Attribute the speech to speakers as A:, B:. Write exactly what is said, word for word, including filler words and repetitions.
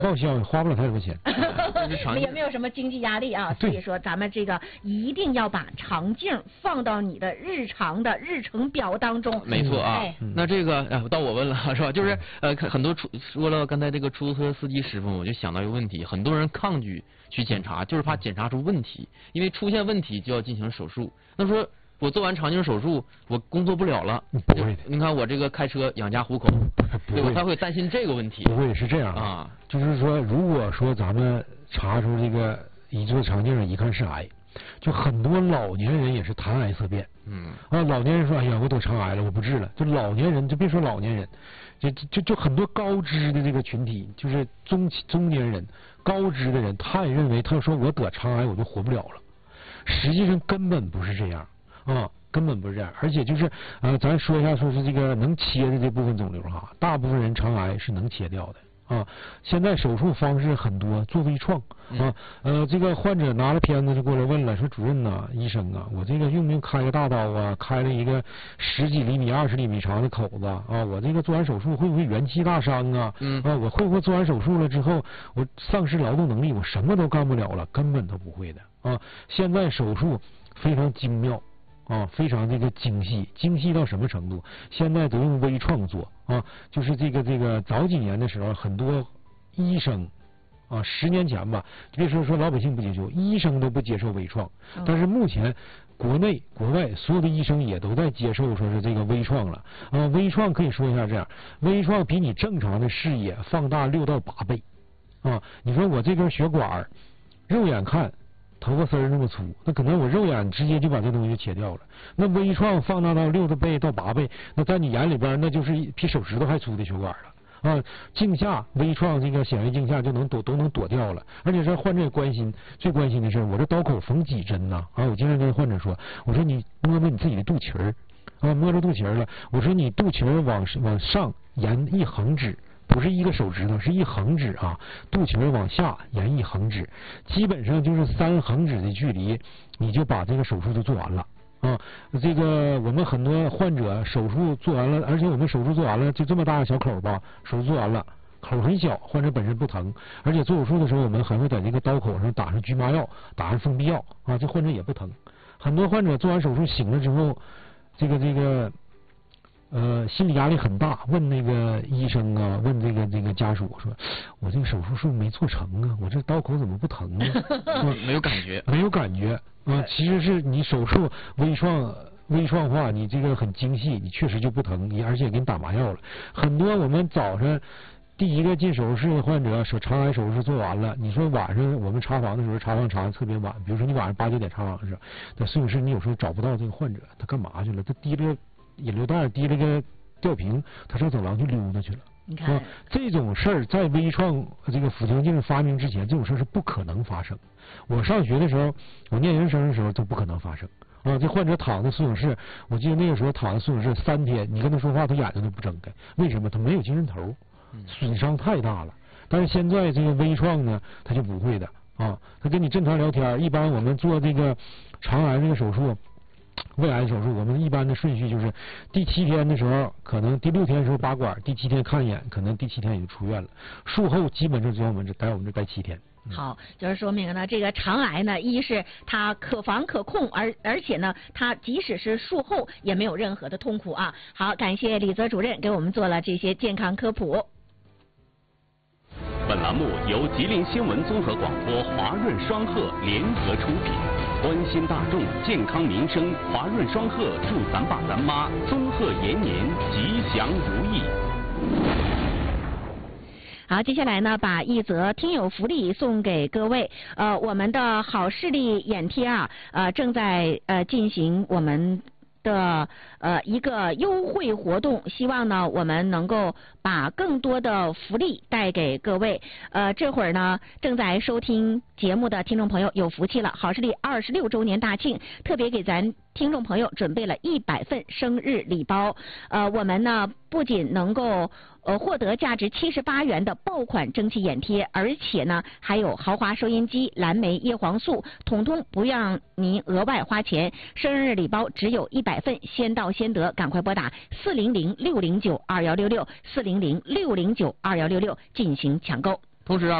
A: 报销也花不了太多钱，
B: 也没有什么经济压力啊。所以说咱们这个一定要把肠镜放到你的日常的日程表当中。
C: 没错啊，
B: 哎、
C: 那这个哎，到我问了是吧？就是呃，很多出说了刚才这个出租车司机师傅，我就想到一个问题，很多人抗拒去检查，就是怕检查出问题，因为出现问题就要进行手术。那说我做完肠镜手术，我工作不了了，
A: 不会的。
C: 你看我这个开车养家糊口，对吧？他会担心这个问题。
A: 不会是这样
C: 啊，
A: 就是说，如果说咱们查出这个一做肠镜一看是癌，就很多老年人也是谈癌色变。
C: 嗯
A: 啊，老年人说，哎呀，我得肠癌了，我不治了。就老年人，就别说老年人，就就就很多高知的这个群体，就是中中年人、高知的人，他也认为，他说我得肠癌我就活不了了。实际上根本不是这样。啊，根本不是这样，而且就是呃，咱说一下，说是这个能切的这部分肿瘤哈，大部分人肠癌是能切掉的啊。现在手术方式很多，做微创啊，呃，这个患者拿了片子就过来问了，说主任呐、医生啊，我这个用不用开个大刀啊？开了一个十几厘米、二十厘米长的口子啊，我这个做完手术会不会元气大伤啊？
C: 嗯
A: 啊，我会不会做完手术了之后，我丧失劳动能力，我什么都干不了了？根本都不会的啊。现在手术非常精妙。啊，非常这个精细，精细到什么程度？现在都用微创做啊，就是这个这个早几年的时候，很多医生啊，十年前吧，别说说老百姓不接受，医生都不接受微创，但是目前国内国外所有的医生也都在接受，说是这个微创了啊。微创可以说一下这样，微创比你正常的视野放大六到八倍啊。你说我这根血管，肉眼看头发丝儿那么粗，那可能我肉眼直接就把这东西就切掉了。那微创放大到六的倍到八倍，那在你眼里边那就是比手指头还粗的血管了啊！镜下微创这个显微镜下就能躲都能躲掉了，而且这患者也关心最关心的是我这刀口缝几针呐？啊，我经常跟患者说，我说你摸摸你自己的肚脐儿啊，摸着肚脐儿了，我说你肚脐儿往往上沿一横指。不是一个手指头，是一横指啊，肚脐往下沿一横指，基本上就是三横指的距离，你就把这个手术就做完了啊。这个我们很多患者手术做完了，而且我们手术做完了就这么大个小口吧，手术做完了，口很小，患者本身不疼，而且做手术的时候我们还会在这个刀口上打上局麻药，打上封闭药啊，这患者也不疼。很多患者做完手术醒了之后，这个这个。呃，心理压力很大，问那个医生啊，问这个这个家属说，我这个手术是不是没做成啊？我这刀口怎么不疼呢？
C: 没有感觉，
A: 没有感觉啊，其实是你手术微创微创化，你这个很精细，你确实就不疼，你而且给你打麻药了。很多我们早上第一个进手术室的患者，手肠癌手术做完了，你说晚上我们查房的时候，查房查的特别晚，比如说你晚上八九点查房的时候，在摄影师你有时候找不到这个患者，他干嘛去了？他提了引流袋，提了个吊瓶，他上走廊去溜达去了。
B: 你看、啊，
A: 这种事儿在微创这个腹腔镜发明之前，这种事儿是不可能发生。我上学的时候，我念研究生的时候都不可能发生啊！这患者躺在摄影室，我记得那个时候躺在摄影室三天，你跟他说话，他眼睛都不睁开。为什么？他没有精神头，损伤太大了。但是现在这个微创呢，他就不会的啊，他跟你正常聊天。一般我们做这个肠癌这个手术。胃癌手术，我们一般的顺序就是第七天的时候，可能第六天的时候拔管，第七天看一眼，可能第七天也就出院了。术后基本上只要我们这待我们这待七天。
B: 嗯、好，就是说明呢，这个肠癌呢，一是它可防可控，而而且呢，它即使是术后也没有任何的痛苦啊。好，感谢李泽主任给我们做了这些健康科普。
D: 本栏目由吉林新闻综合广播、华润双鹤联合出品。关心大众健康民生，华润双鹤祝咱爸咱妈综合延年吉祥如意。
B: 好，接下来呢，把一则听友福利送给各位。呃，我们的好视力眼贴啊，呃，正在呃进行我们的呃一个优惠活动，希望呢我们能够把更多的福利带给各位。呃，这会儿呢正在收听节目的听众朋友有福气了，好视力二十六周年大庆，特别给咱听众朋友准备了一百份生日礼包。呃，我们呢不仅能够呃获得价值七十八元的爆款蒸汽眼贴，而且呢还有豪华收音机、蓝莓叶黄素，统统不让您额外花钱。生日礼包只有一百份，先到先得，赶快拨打四零零六零九二幺六六四零零六零九二幺六六进行抢购。
C: 同时啊。